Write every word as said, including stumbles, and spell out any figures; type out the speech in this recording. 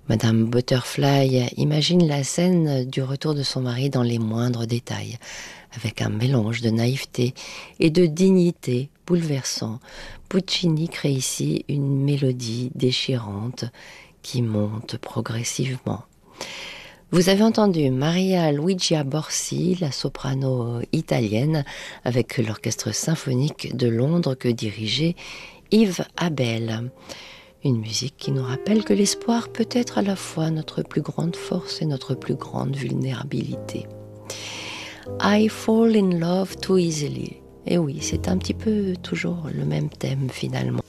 Madame Butterfly imagine la scène du retour de son mari dans les moindres détails, avec un mélange de naïveté et de dignité bouleversant. Puccini crée ici une mélodie déchirante qui monte progressivement. Vous avez entendu Maria Luigia Borsi, la soprano italienne, avec l'orchestre symphonique de Londres que dirigeait Yves Abel. Une musique qui nous rappelle que l'espoir peut être à la fois notre plus grande force et notre plus grande vulnérabilité. I fall in love too easily. Et oui, c'est un petit peu toujours le même thème finalement.